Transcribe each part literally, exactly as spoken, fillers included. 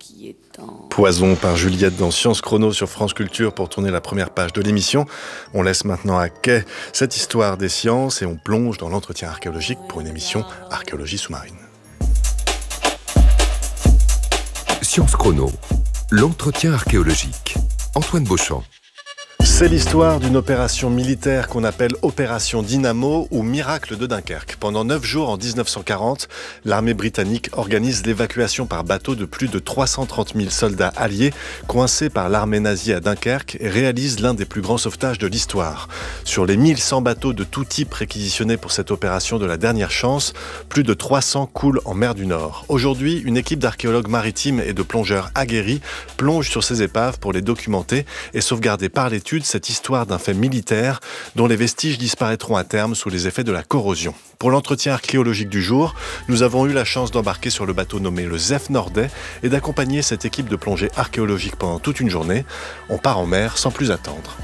qui est en... Poison par Juliette dans Science Chrono sur France Culture pour tourner la première page de l'émission. On laisse maintenant à quai cette histoire des sciences et on plonge dans l'entretien archéologique pour une émission Archéologie sous-marine. Science Chrono, l'entretien archéologique. Antoine Beauchamp. C'est l'histoire d'une opération militaire qu'on appelle Opération Dynamo ou Miracle de Dunkerque. Pendant neuf jours en dix-neuf cent quarante, l'armée britannique organise l'évacuation par bateau de plus de trois cent trente mille soldats alliés coincés par l'armée nazie à Dunkerque et réalise l'un des plus grands sauvetages de l'histoire. Sur les mille cent bateaux de tout type réquisitionnés pour cette opération de la dernière chance, plus de trois cents coulent en mer du Nord. Aujourd'hui, une équipe d'archéologues maritimes et de plongeurs aguerris plonge sur ces épaves pour les documenter et sauvegarder par l'étude cette histoire d'un fait militaire dont les vestiges disparaîtront à terme sous les effets de la corrosion. Pour l'entretien archéologique du jour, nous avons eu la chance d'embarquer sur le bateau nommé le Zef Nordais et d'accompagner cette équipe de plongée archéologique pendant toute une journée. On part en mer sans plus attendre.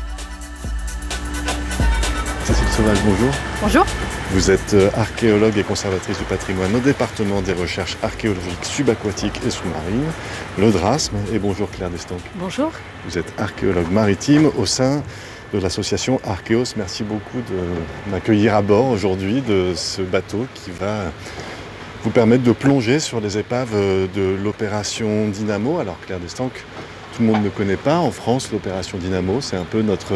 Cécile Sauvage, bonjour. Bonjour. Vous êtes archéologue et conservatrice du patrimoine au département des recherches archéologiques subaquatiques et sous-marines, le DRASM. Et bonjour Claire Destanque. Bonjour. Vous êtes archéologue maritime au sein de l'association Archéos. Merci beaucoup de m'accueillir à bord aujourd'hui de ce bateau qui va vous permettre de plonger sur les épaves de l'opération Dynamo. Alors Claire Destanque, tout le monde ne connaît pas en France l'opération Dynamo. C'est un peu notre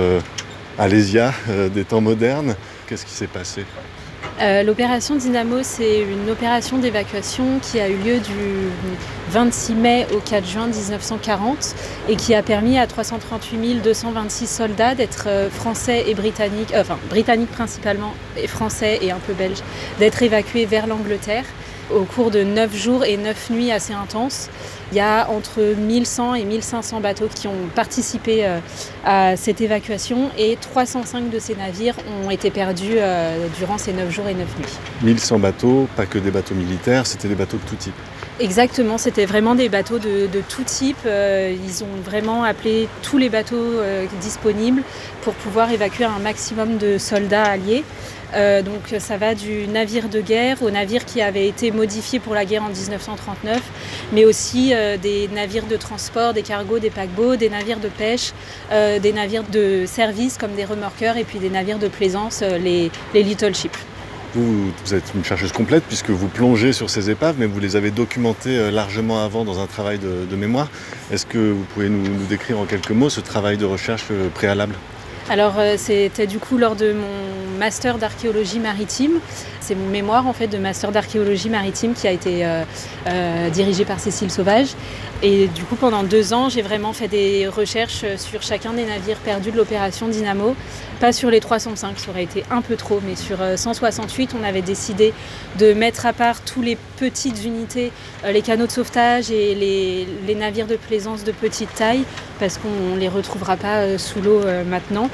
Alésia des temps modernes. Qu'est-ce qui s'est passé ? Euh, l'opération Dynamo, c'est une opération d'évacuation qui a eu lieu du vingt-six mai au quatre juin dix-neuf cent quarante et qui a permis à trois cent trente-huit mille deux cent vingt-six soldats d'être français et britanniques, euh, enfin britanniques principalement, et français et un peu belges, d'être évacués vers l'Angleterre au cours de neuf jours et neuf nuits assez intenses. Il y a entre mille cent et mille cinq cents bateaux qui ont participé euh, à cette évacuation et trois cent cinq de ces navires ont été perdus euh, durant ces neuf jours et neuf nuits. mille cent bateaux, pas que des bateaux militaires, c'était des bateaux de tout type. Exactement, c'était vraiment des bateaux de, de tout type. Euh, ils ont vraiment appelé tous les bateaux euh, disponibles pour pouvoir évacuer un maximum de soldats alliés. Euh, donc ça va du navire de guerre au navire qui avait été modifié pour la guerre en dix-neuf cent trente-neuf, mais aussi euh, des navires de transport, des cargos, des paquebots, des navires de pêche, euh, des navires de service comme des remorqueurs et puis des navires de plaisance, euh, les, les little ships. Vous, vous êtes une chercheuse complète puisque vous plongez sur ces épaves, mais vous les avez documentées largement avant dans un travail de, de mémoire. Est-ce que vous pouvez nous, nous décrire en quelques mots ce travail de recherche préalable ? Alors euh, c'était du coup lors de mon master d'archéologie maritime. C'est mon mémoire en fait de master d'archéologie maritime qui a été euh, euh, dirigé par Cécile Sauvage. Et du coup pendant deux ans j'ai vraiment fait des recherches sur chacun des navires perdus de l'opération Dynamo. Pas sur les trois cent cinq, ça aurait été un peu trop, mais sur cent soixante-huit on avait décidé de mettre à part tous les petites unités, euh, les canots de sauvetage et les, les navires de plaisance de petite taille, parce qu'on ne les retrouvera pas euh, sous l'eau euh, maintenant.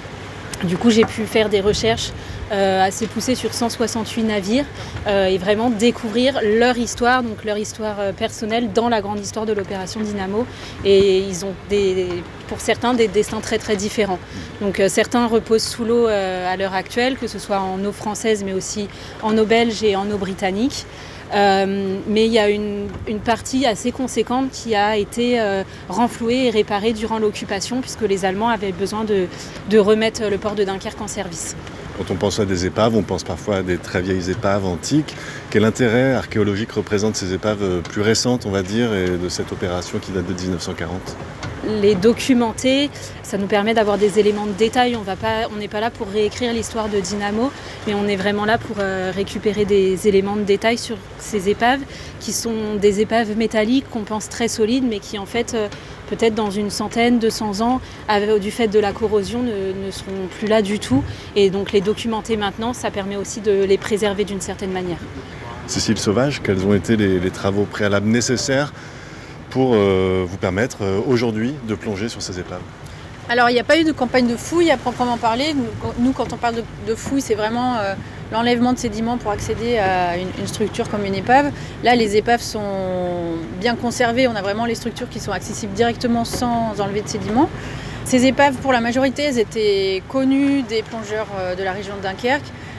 Du coup, j'ai pu faire des recherches euh, assez poussées sur cent soixante-huit navires euh, et vraiment découvrir leur histoire, donc leur histoire euh, personnelle dans la grande histoire de l'opération Dynamo. Et ils ont, des, pour certains, des destins très très différents. Donc euh, certains reposent sous l'eau euh, à l'heure actuelle, que ce soit en eau française, mais aussi en eau belge et en eau britannique. Euh, mais il y a une, une partie assez conséquente qui a été euh, renflouée et réparée durant l'occupation puisque les Allemands avaient besoin de, de remettre le port de Dunkerque en service. Quand on pense à des épaves, on pense parfois à des très vieilles épaves antiques. Quel intérêt archéologique représentent ces épaves plus récentes, on va dire, et de cette opération qui date de dix-neuf cent quarante ? Les documenter, ça nous permet d'avoir des éléments de détail. On va pas, on n'est pas là pour réécrire l'histoire de Dynamo, mais on est vraiment là pour euh, récupérer des éléments de détail sur ces épaves, qui sont des épaves métalliques qu'on pense très solides, mais qui en fait, euh, peut-être dans une centaine, deux cents ans, avec, du fait de la corrosion, ne, ne seront plus là du tout. Et donc les documenter maintenant, ça permet aussi de les préserver d'une certaine manière. Cécile Sauvage, quels ont été les, les travaux préalables nécessaires pour euh, vous permettre euh, aujourd'hui de plonger sur ces épaves ? Alors il n'y a pas eu de campagne de fouille à proprement parler. Nous, nous quand on parle de, de fouille, c'est vraiment euh, l'enlèvement de sédiments pour accéder à une, une structure comme une épave. Là, les épaves sont bien conservées. On a vraiment les structures qui sont accessibles directement sans enlever de sédiments. Ces épaves, pour la majorité, elles étaient connues des plongeurs de la région de Dunkerque.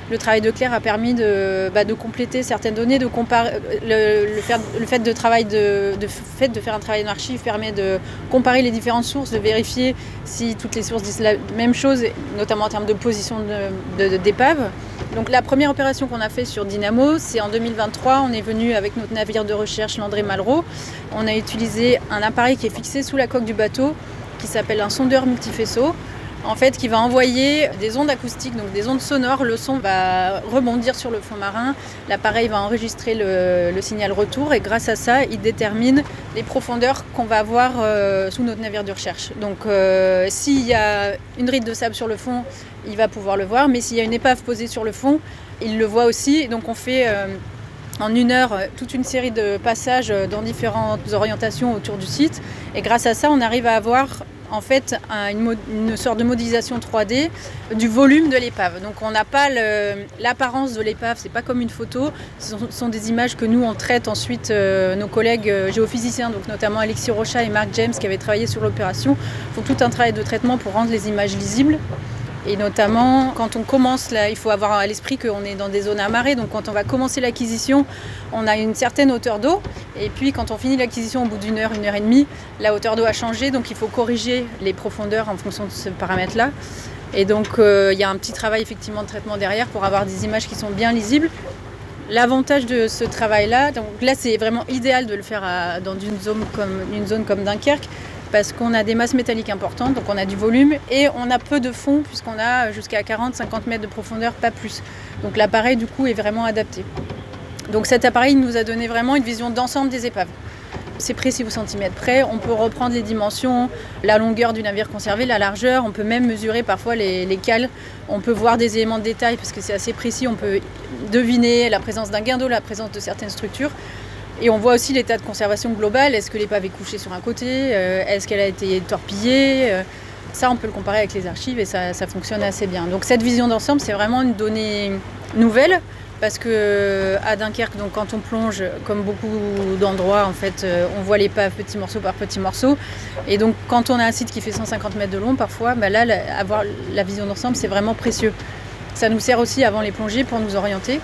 le travail de Claire a permis de, bah, de compléter certaines données, de comparer, le, le, faire, le fait, de travail de, de fait de faire un travail d'archive permet de comparer les différentes sources, de vérifier si toutes les sources disent la même chose, notamment en termes de position de, de, de, d'épave. Donc la première opération qu'on a fait sur Dynamo, c'est en deux mille vingt-trois, on est venu avec notre navire de recherche l'André Malraux. On a utilisé un appareil qui est fixé sous la coque du bateau, qui s'appelle un sondeur multifaisceau, en fait, qui va envoyer des ondes acoustiques, donc des ondes sonores. Le son va rebondir sur le fond marin, l'appareil va enregistrer le, le signal retour et grâce à ça, il détermine les profondeurs qu'on va avoir euh, sous notre navire de recherche. Donc euh, s'il y a une ride de sable sur le fond, il va pouvoir le voir, mais s'il y a une épave posée sur le fond, il le voit aussi. Donc on fait euh, en une heure toute une série de passages dans différentes orientations autour du site et grâce à ça, on arrive à avoir en fait une, une sorte de modélisation trois D du volume de l'épave. Donc on n'a pas le, l'apparence de l'épave, c'est pas comme une photo, ce sont, sont des images que nous on traite ensuite, euh, nos collègues euh, géophysiciens, donc notamment Alexis Rochat et Marc James qui avaient travaillé sur l'opération, font tout un travail de traitement pour rendre les images lisibles. Et notamment, quand on commence, là, il faut avoir à l'esprit qu'on est dans des zones amarrées. Donc quand on va commencer l'acquisition, on a une certaine hauteur d'eau. Et puis quand on finit l'acquisition au bout d'une heure, une heure et demie, la hauteur d'eau a changé. Donc il faut corriger les profondeurs en fonction de ce paramètre-là. Et donc euh, il y a un petit travail effectivement de traitement derrière pour avoir des images qui sont bien lisibles. L'avantage de ce travail-là, donc là c'est vraiment idéal de le faire à, dans une zone comme, une zone comme Dunkerque, parce qu'on a des masses métalliques importantes, donc on a du volume et on a peu de fond puisqu'on a jusqu'à quarante à cinquante mètres de profondeur, pas plus. Donc l'appareil du coup est vraiment adapté. Donc cet appareil nous a donné vraiment une vision d'ensemble des épaves. C'est précis au centimètre près, on peut reprendre les dimensions, la longueur du navire conservé, la largeur, on peut même mesurer parfois les, les cales, on peut voir des éléments de détail parce que c'est assez précis, on peut deviner la présence d'un guindeau, la présence de certaines structures. Et on voit aussi l'état de conservation global. Est-ce que l'épave est couchée sur un côté ? euh, Est-ce qu'elle a été torpillée ? euh, Ça, on peut le comparer avec les archives et ça, ça fonctionne assez bien. Donc cette vision d'ensemble, c'est vraiment une donnée nouvelle parce qu'à Dunkerque, donc, quand on plonge, comme beaucoup d'endroits, en fait, euh, on voit l'épave petit morceau par petit morceau. Et donc quand on a un site qui fait cent cinquante mètres de long, parfois, bah là, la, avoir la vision d'ensemble, c'est vraiment précieux. Ça nous sert aussi avant les plongées pour nous orienter.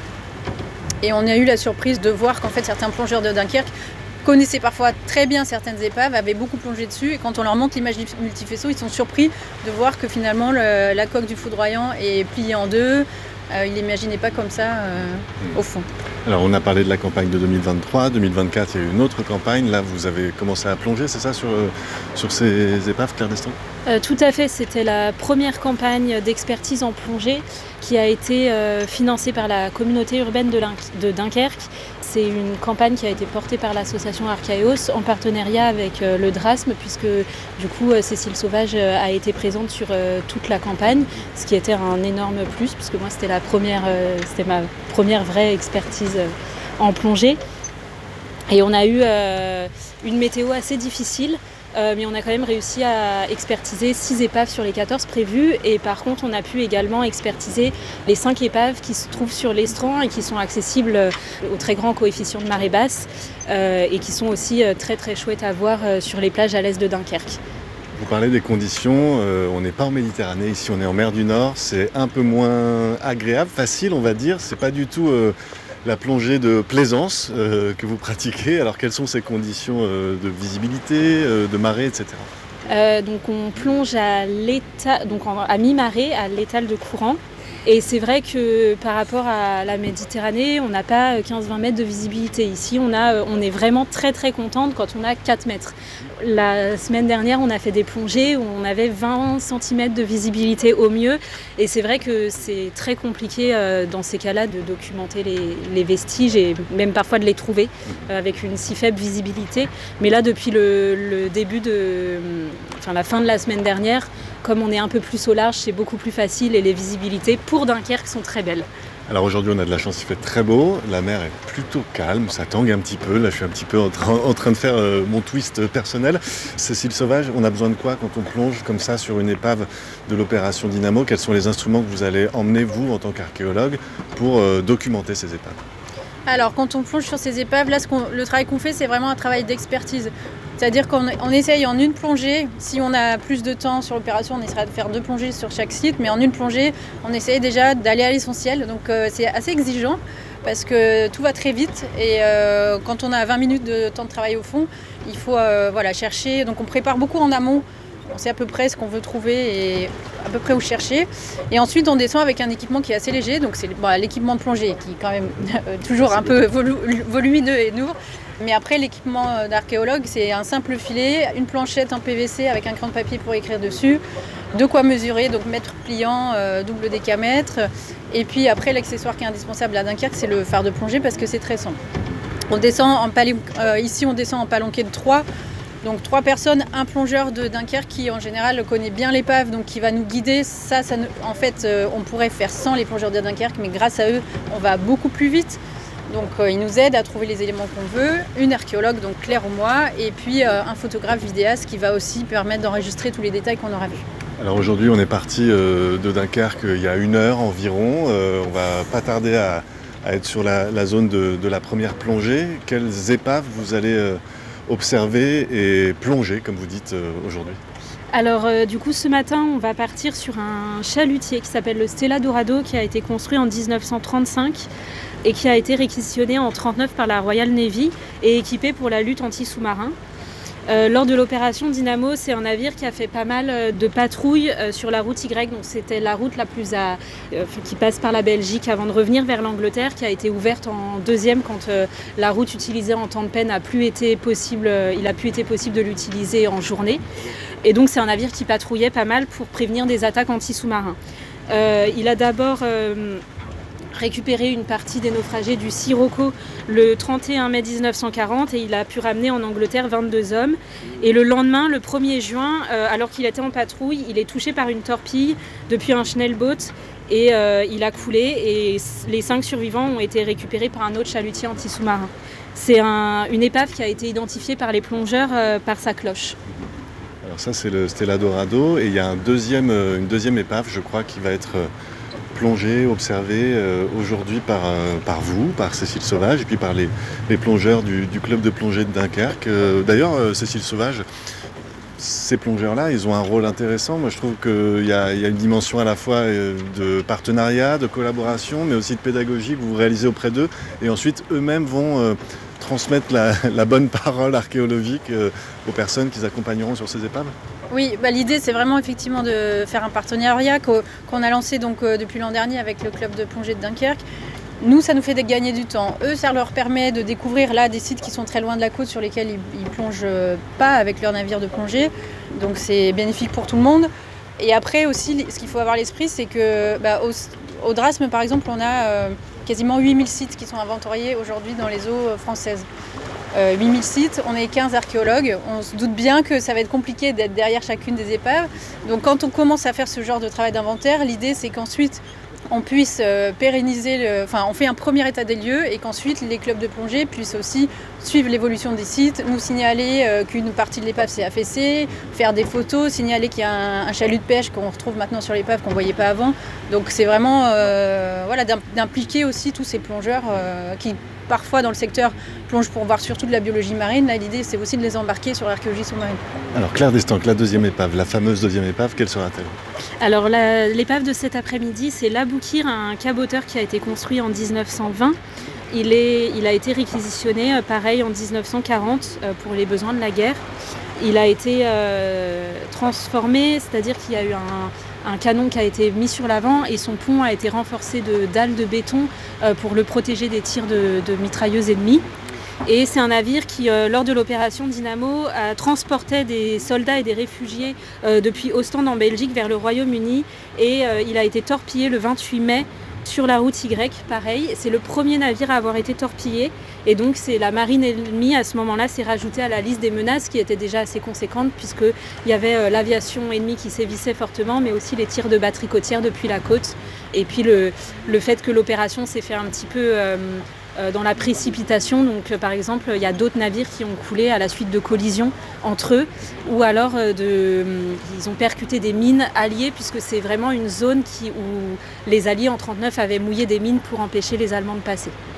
Et on a eu la surprise de voir qu'en fait certains plongeurs de Dunkerque connaissaient parfois très bien certaines épaves, avaient beaucoup plongé dessus et quand on leur montre l'image multifaisceau, ils sont surpris de voir que finalement le, la coque du foudroyant est pliée en deux. Euh, ils n'imaginaient pas comme ça euh, au fond. Alors on a parlé de la campagne de deux mille vingt-trois, deux mille vingt-quatre il y a eu une autre campagne, là vous avez commencé à plonger, c'est ça, sur, sur ces épaves, Claire Deston ? Euh, tout à fait, c'était la première campagne d'expertise en plongée qui a été euh, financée par la communauté urbaine de, de Dunkerque. C'est une campagne qui a été portée par l'association Archaeos en partenariat avec euh, le Drasme, puisque du coup euh, Cécile Sauvage euh, a été présente sur euh, toute la campagne, ce qui était un énorme plus, puisque moi c'était la première, euh, c'était ma première vraie expertise euh, en plongée. Et on a eu euh, une météo assez difficile. Euh, mais on a quand même réussi à expertiser six épaves sur les quatorze prévues et par contre on a pu également expertiser les cinq épaves qui se trouvent sur l'estran et qui sont accessibles au très grand coefficient de marée basse euh, et qui sont aussi euh, très très chouettes à voir euh, sur les plages à l'est de Dunkerque. Vous parlez des conditions, euh, on n'est pas en Méditerranée, ici on est en mer du Nord, c'est un peu moins agréable, facile on va dire, c'est pas du tout euh, la plongée de plaisance euh, que vous pratiquez. Alors quelles sont ces conditions euh, de visibilité, euh, de marée, et cetera. Euh, donc on plonge à l'étal, donc en, à mi-marée, à l'étal de courant. Et c'est vrai que par rapport à la Méditerranée, on n'a pas quinze à vingt mètres de visibilité. Ici, on, a, on est vraiment très très contente quand on a quatre mètres. La semaine dernière, on a fait des plongées où on avait vingt centimètres de visibilité au mieux. Et c'est vrai que c'est très compliqué euh, dans ces cas-là de documenter les, les vestiges et même parfois de les trouver euh, avec une si faible visibilité. Mais là, depuis le, le début de, enfin la fin de la semaine dernière, comme on est un peu plus au large, c'est beaucoup plus facile et les visibilités pour Dunkerque sont très belles. Alors aujourd'hui on a de la chance, il fait très beau, la mer est plutôt calme, ça tangue un petit peu, là je suis un petit peu en train, en train de faire euh, mon twist personnel. Cécile Sauvage, on a besoin de quoi quand on plonge comme ça sur une épave de l'opération Dynamo ? Quels sont les instruments que vous allez emmener vous en tant qu'archéologue pour euh, documenter ces épaves ? Alors quand on plonge sur ces épaves, là ce qu'on, le travail qu'on fait c'est vraiment un travail d'expertise. C'est-à-dire qu'on on essaye en une plongée, si on a plus de temps sur l'opération, on essaiera de faire deux plongées sur chaque site, mais en une plongée, on essaye déjà d'aller à l'essentiel. Donc euh, c'est assez exigeant parce que tout va très vite et euh, quand on a vingt minutes de temps de travail au fond, il faut euh, voilà, chercher. Donc on prépare beaucoup en amont. On sait à peu près ce qu'on veut trouver et à peu près où chercher. Et ensuite, on descend avec un équipement qui est assez léger. Donc, c'est bon, l'équipement de plongée qui est quand même toujours un peu volu- volumineux et lourd. Mais après, l'équipement d'archéologue, c'est un simple filet, une planchette en P V C avec un crayon de papier pour écrire dessus, de quoi mesurer, donc mètre pliant, euh, double décamètre. Et puis après, l'accessoire qui est indispensable à Dunkerque, c'est le phare de plongée parce que c'est très simple. On descend en palais, euh, ici, on descend en palanquet de trois. Donc trois personnes, un plongeur de Dunkerque qui en général connaît bien l'épave, donc qui va nous guider. Ça, ça ne... en fait, euh, on pourrait faire sans les plongeurs de Dunkerque, mais grâce à eux, on va beaucoup plus vite. Donc euh, ils nous aident à trouver les éléments qu'on veut. Une archéologue, donc Claire ou moi, et puis euh, un photographe vidéaste qui va aussi permettre d'enregistrer tous les détails qu'on aura vus. Alors aujourd'hui, on est parti euh, de Dunkerque il y a une heure environ. Euh, on va pas tarder à, à être sur la, la zone de, de la première plongée. Quelles épaves vous allez euh, observer et plonger, comme vous dites euh, aujourd'hui? Alors euh, du coup ce matin on va partir sur un chalutier qui s'appelle le Stella Dorado, qui a été construit en dix-neuf cent trente-cinq et qui a été réquisitionné en trente-neuf par la Royal Navy et équipé pour la lutte anti-sous-marin. Euh, lors de l'opération Dynamo, c'est un navire qui a fait pas mal euh, de patrouilles euh, sur la route Y, donc c'était la route la plus à, euh, qui passe par la Belgique avant de revenir vers l'Angleterre, qui a été ouverte en deuxième quand euh, la route utilisée en temps de peine a plus été possible, euh, il a plus été possible de l'utiliser en journée. Et donc c'est un navire qui patrouillait pas mal pour prévenir des attaques anti-sous-marins. Euh, il a d'abord euh, récupéré une partie des naufragés du Sirocco le trente et un mai dix-neuf cent quarante et il a pu ramener en Angleterre vingt-deux hommes. Et le lendemain, le premier juin, euh, alors qu'il était en patrouille, il est touché par une torpille depuis un Schnellboot et euh, il a coulé et les cinq survivants ont été récupérés par un autre chalutier anti-sous-marin. C'est un, une épave qui a été identifiée par les plongeurs euh, par sa cloche. Alors ça c'est le Stella Dorado et il y a un deuxième, une deuxième épave je crois qui va être plongée, observée euh, aujourd'hui par, euh, par vous, par Cécile Sauvage et puis par les, les plongeurs du, du club de plongée de Dunkerque. Euh, d'ailleurs euh, Cécile Sauvage, ces plongeurs-là ils ont un rôle intéressant. Moi je trouve qu'il y a, il y a une dimension à la fois euh, de partenariat, de collaboration mais aussi de pédagogie que vous réalisez auprès d'eux et ensuite eux-mêmes vont euh, transmettre la, la bonne parole archéologique euh, aux personnes qu'ils accompagneront sur ces épaves. Oui, bah, l'idée c'est vraiment effectivement de faire un partenariat qu'o, qu'on a lancé donc, euh, depuis l'an dernier avec le club de plongée de Dunkerque. Nous, ça nous fait gagner du temps. Eux, ça leur permet de découvrir là des sites qui sont très loin de la côte sur lesquels ils, ils plongent pas avec leur navire de plongée. Donc c'est bénéfique pour tout le monde. Et après aussi, ce qu'il faut avoir à l'esprit, c'est que bah, au, au Drasme par exemple, on a euh, quasiment huit mille sites qui sont inventoriés aujourd'hui dans les eaux françaises. Euh, huit mille sites, on est quinze archéologues, on se doute bien que ça va être compliqué d'être derrière chacune des épaves. Donc quand on commence à faire ce genre de travail d'inventaire, l'idée c'est qu'ensuite on puisse euh, pérenniser, le, enfin on fait un premier état des lieux et qu'ensuite les clubs de plongée puissent aussi suivre l'évolution des sites, nous signaler euh, qu'une partie de l'épave s'est affaissée, faire des photos, signaler qu'il y a un, un chalut de pêche qu'on retrouve maintenant sur l'épave qu'on ne voyait pas avant. Donc c'est vraiment euh, voilà, d'impliquer aussi tous ces plongeurs euh, qui parfois dans le secteur plongent pour voir surtout de la biologie marine. Là, l'idée, c'est aussi de les embarquer sur l'archéologie sous-marine. Alors Claire Destanque, la deuxième épave, la fameuse deuxième épave, quelle sera-t-elle? Alors la, l'épave de cet après-midi, c'est l'Aboukir, un caboteur qui a été construit en dix-neuf cent vingt. Il, est, il a été réquisitionné, euh, pareil, en dix-neuf cent quarante euh, pour les besoins de la guerre. Il a été euh, transformé, c'est-à-dire qu'il y a eu un, un canon qui a été mis sur l'avant et son pont a été renforcé de dalles de béton euh, pour le protéger des tirs de, de mitrailleuses ennemies. Et c'est un navire qui, euh, lors de l'opération Dynamo, a transportait des soldats et des réfugiés euh, depuis Ostende en Belgique vers le Royaume-Uni. Et euh, il a été torpillé le vingt-huit mai sur la route Y, pareil. C'est le premier navire à avoir été torpillé. Et donc c'est la marine ennemie, à ce moment-là, s'est rajoutée à la liste des menaces qui était déjà assez conséquente puisqu'il y avait euh, l'aviation ennemie qui sévissait fortement, mais aussi les tirs de batteries côtières depuis la côte. Et puis le, le fait que l'opération s'est fait un petit peu... Euh, dans la précipitation, donc euh, par exemple il y a d'autres navires qui ont coulé à la suite de collisions entre eux ou alors euh, de, ils ont percuté des mines alliées puisque c'est vraiment une zone qui, où les Alliés en trente-neuf avaient mouillé des mines pour empêcher les Allemands de passer.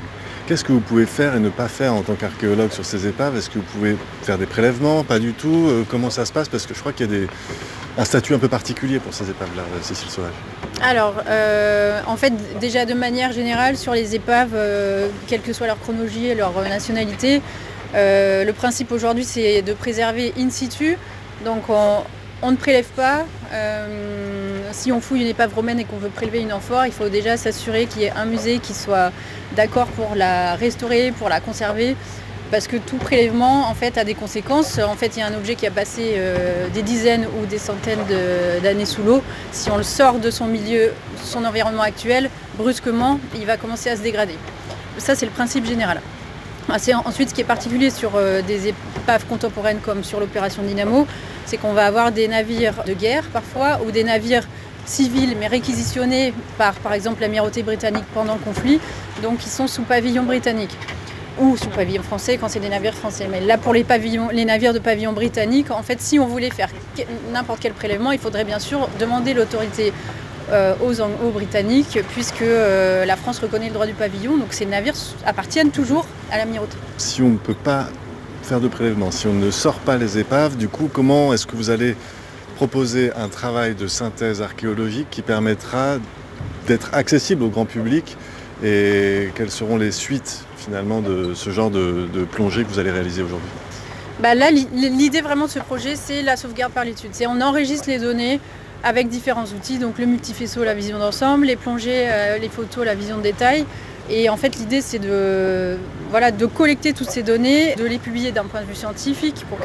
Qu'est-ce que vous pouvez faire et ne pas faire en tant qu'archéologue sur ces épaves? Est-ce que vous pouvez faire des prélèvements? Pas du tout. Euh, comment ça se passe? Parce que je crois qu'il y a des... un statut un peu particulier pour ces épaves-là, Cécile Sauvage. Alors, euh, en fait, déjà de manière générale, sur les épaves, euh, quelle que soit leur chronologie et leur nationalité, euh, le principe aujourd'hui, c'est de préserver in situ. Donc, on, on ne prélève pas. Euh, si on fouille une épave romaine et qu'on veut prélever une amphore, il faut déjà s'assurer qu'il y ait un musée qui soit d'accord pour la restaurer, pour la conserver. Parce que tout prélèvement en fait, a des conséquences. En fait, il y a un objet qui a passé euh, des dizaines ou des centaines de, d'années sous l'eau. Si on le sort de son milieu, son environnement actuel, brusquement, il va commencer à se dégrader. Ça, c'est le principe général. C'est ensuite, ce qui est particulier sur euh, des épaves contemporaines comme sur l'opération Dynamo, c'est qu'on va avoir des navires de guerre parfois ou des navires civils mais réquisitionnés par, par exemple, l'amirauté britannique pendant le conflit, donc qui sont sous pavillon britannique. Ou sous pavillon français quand c'est des navires français. Mais là, pour les, pavillons, les navires de pavillon britannique, en fait, si on voulait faire n'importe quel prélèvement, il faudrait bien sûr demander l'autorité euh, aux, aux Britanniques, puisque euh, la France reconnaît le droit du pavillon. Donc ces navires appartiennent toujours à l'amirauté. Si on ne peut pas faire de prélèvement, si on ne sort pas les épaves, du coup, comment est-ce que vous allez proposer un travail de synthèse archéologique qui permettra d'être accessible au grand public? Et quelles seront les suites finalement de ce genre de, de plongée que vous allez réaliser aujourd'hui? Bah là, l'idée vraiment de ce projet, c'est la sauvegarde par l'étude. C'est on enregistre les données avec différents outils, donc le multifaisceau, la vision d'ensemble, les plongées, euh, les photos, la vision de détail. Et en fait, l'idée, c'est de, voilà, de collecter toutes ces données, de les publier d'un point de vue scientifique pour